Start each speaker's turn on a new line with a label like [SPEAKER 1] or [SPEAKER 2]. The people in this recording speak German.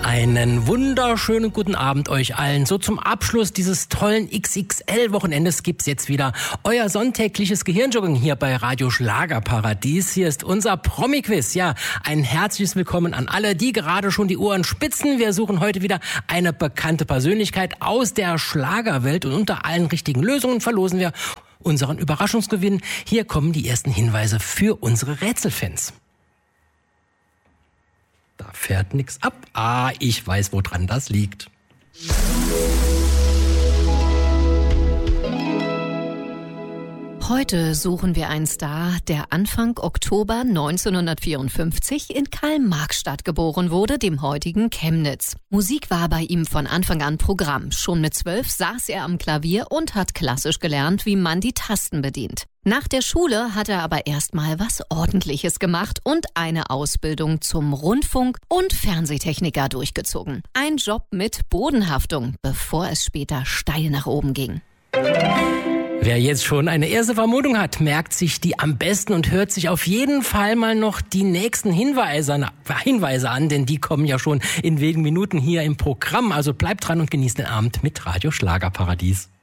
[SPEAKER 1] Einen wunderschönen guten Abend euch allen. So zum Abschluss dieses tollen XXL-Wochenendes gibt's jetzt wieder euer sonntägliches Gehirnjogging hier bei Radio Schlagerparadies. Hier ist unser Promi-Quiz. Ja, ein herzliches Willkommen an alle, die gerade schon die Ohren spitzen. Wir suchen heute wieder eine bekannte Persönlichkeit aus der Schlagerwelt und unter allen richtigen Lösungen verlosen wir unseren Überraschungsgewinn. Hier kommen die ersten Hinweise für unsere Rätselfans. Da fährt nichts ab. Ich weiß, woran das liegt.
[SPEAKER 2] Heute suchen wir einen Star, der Anfang Oktober 1954 in Karl-Marx-Stadt geboren wurde, dem heutigen Chemnitz. Musik war bei ihm von Anfang an Programm. Schon mit 12 saß er am Klavier und hat klassisch gelernt, wie man die Tasten bedient. Nach der Schule hat er aber erstmal was Ordentliches gemacht und eine Ausbildung zum Rundfunk- und Fernsehtechniker durchgezogen. Ein Job mit Bodenhaftung, bevor es später steil nach oben ging.
[SPEAKER 1] Wer jetzt schon eine erste Vermutung hat, merkt sich die am besten und hört sich auf jeden Fall mal noch die nächsten Hinweise an, denn die kommen ja schon in wenigen Minuten hier im Programm. Also bleibt dran und genießt den Abend mit Radio Schlagerparadies.